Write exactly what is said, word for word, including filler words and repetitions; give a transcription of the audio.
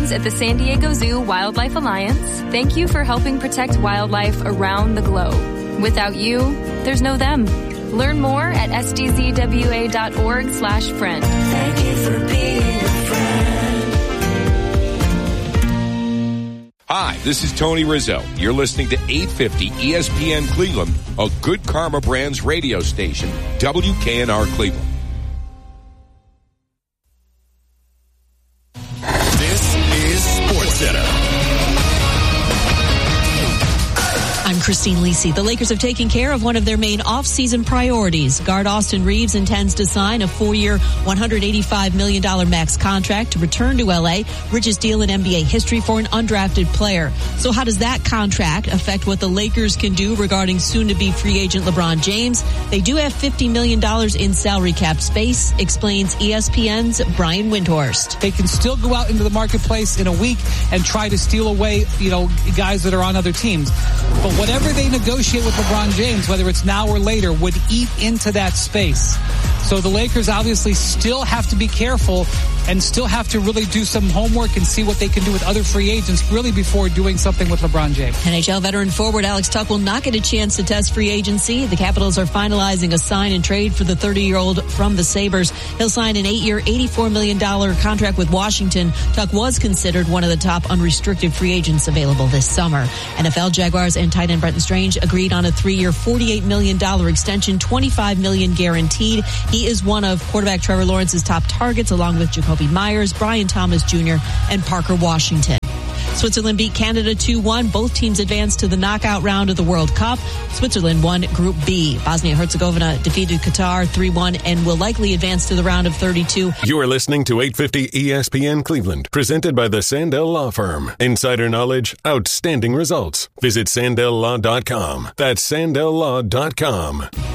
friends at the San Diego Zoo Wildlife Alliance, thank you for helping protect wildlife around the globe. Without you, there's no them. Learn more at s d z w a dot org slash friend. Thank you for being a friend. Hi, this is Tony Rizzo. You're listening to eight fifty E S P N Cleveland, a Good Karma Brands radio station, W K N R Cleveland. This is SportsCenter. I'm Christine Lisi. The Lakers have taken care of one of their main off-season priorities. Guard Austin Reeves intends to sign a four-year, one hundred eighty-five million dollars max contract to return to L A, richest deal in N B A history for an undrafted player. So how does that contract affect what the Lakers can do regarding soon-to-be free agent LeBron James? They do have fifty million dollars in salary cap space, explains E S P N's Brian Windhorst. They can still go out into the marketplace in a week and try to steal away, you know, guys that are on other teams. But whatever they negotiate with LeBron James, whether it's now or later, would eat into that space. So the Lakers obviously still have to be careful and still have to really do some homework and see what they can do with other free agents really before doing something with LeBron James. N H L veteran forward Alex Tuch will not get a chance to test free agency. The Capitals are finalizing a sign and trade for the thirty-year-old from the Sabres. He'll sign an eight-year, eighty-four million dollars contract with Washington. Tuch was considered one of the top unrestricted free agents available this summer. N F L Jaguars and tight end Brenton Strange agreed on a three-year, forty-eight million dollars extension, twenty-five million dollars guaranteed. He is one of quarterback Trevor Lawrence's top targets, along with Jacoby Myers, Brian Thomas Junior, and Parker Washington. Switzerland beat Canada two one. Both teams advanced to the knockout round of the World Cup. Switzerland won Group B. Bosnia-Herzegovina defeated Qatar three one and will likely advance to the round of thirty-two. You are listening to eight fifty E S P N Cleveland, presented by the Sandell Law Firm. Insider knowledge, outstanding results. Visit sandell law dot com. That's sandell law dot com.